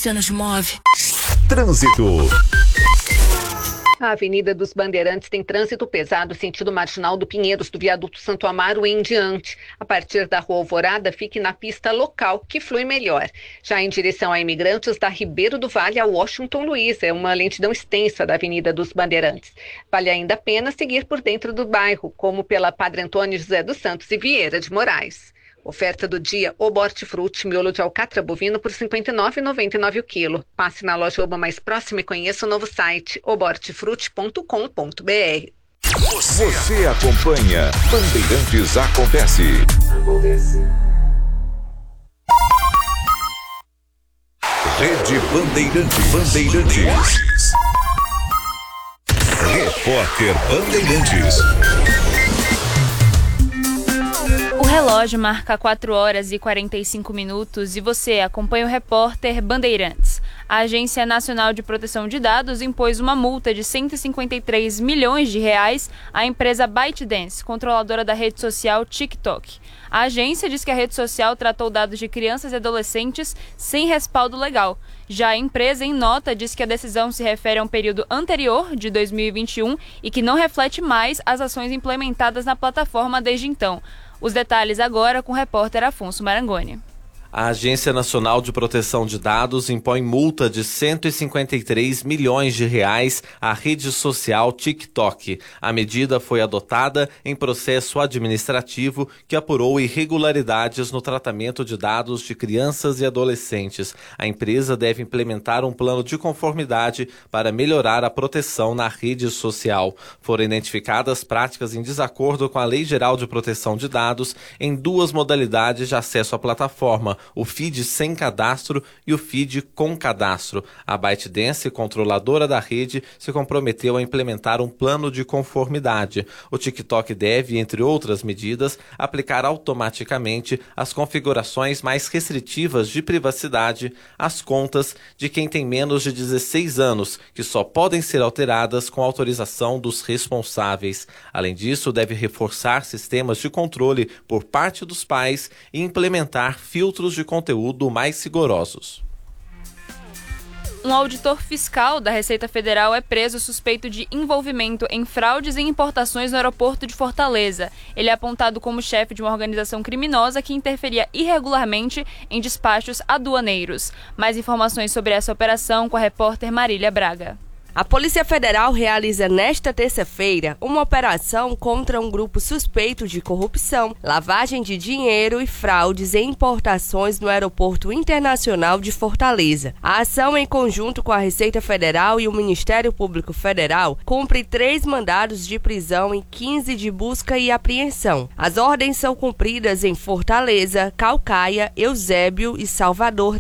você nos move. Trânsito. A Avenida dos Bandeirantes tem trânsito pesado sentido marginal do Pinheiros, do viaduto Santo Amaro em diante. A partir da Rua Alvorada, fique na pista local, que flui melhor. Já em direção a Imigrantes, da Ribeiro do Vale a Washington Luiz, é uma lentidão extensa da Avenida dos Bandeirantes. Vale ainda a pena seguir por dentro do bairro, como pela Padre Antônio José dos Santos e Vieira de Moraes. Oferta do dia, o Hortifruti, miolo de alcatra bovino por R$ 59,99 o quilo. Passe na loja Oba mais próxima e conheça o novo site, obortifruti.com.br. Você acompanha Bandeirantes Acontece. Rede Bandeirantes. Repórter Bandeirantes. O relógio marca 4 horas e 45 minutos e você acompanha o repórter Bandeirantes. A Agência Nacional de Proteção de Dados impôs uma multa de 153 milhões de reais à empresa ByteDance, controladora da rede social TikTok. A agência diz que a rede social tratou dados de crianças e adolescentes sem respaldo legal. Já a empresa, em nota, diz que a decisão se refere a um período anterior, de 2021, e que não reflete mais as ações implementadas na plataforma desde então. Os detalhes agora com o repórter Afonso Marangoni. A Agência Nacional de Proteção de Dados impõe multa de 153 milhões de reais à rede social TikTok. A medida foi adotada em processo administrativo que apurou irregularidades no tratamento de dados de crianças e adolescentes. A empresa deve implementar um plano de conformidade para melhorar a proteção na rede social. Foram identificadas práticas em desacordo com a Lei Geral de Proteção de Dados em 2 modalidades de acesso à plataforma: o feed sem cadastro e o feed com cadastro. A ByteDance, controladora da rede, se comprometeu a implementar um plano de conformidade. O TikTok deve, entre outras medidas, aplicar automaticamente as configurações mais restritivas de privacidade às contas de quem tem menos de 16 anos, que só podem ser alteradas com autorização dos responsáveis. Além disso, deve reforçar sistemas de controle por parte dos pais e implementar filtros de conteúdo mais rigorosos. Um auditor fiscal da Receita Federal é preso suspeito de envolvimento em fraudes e importações no aeroporto de Fortaleza. Ele é apontado como chefe de uma organização criminosa que interferia irregularmente em despachos aduaneiros. Mais informações sobre essa operação com a repórter Marília Braga. A Polícia Federal realiza nesta terça-feira uma operação contra um grupo suspeito de corrupção, lavagem de dinheiro e fraudes em importações no Aeroporto Internacional de Fortaleza. A ação, em conjunto com a Receita Federal e o Ministério Público Federal, cumpre 3 mandados de prisão e 15 de busca e apreensão. As ordens são cumpridas em Fortaleza, Caucaia, Eusébio e Salvador,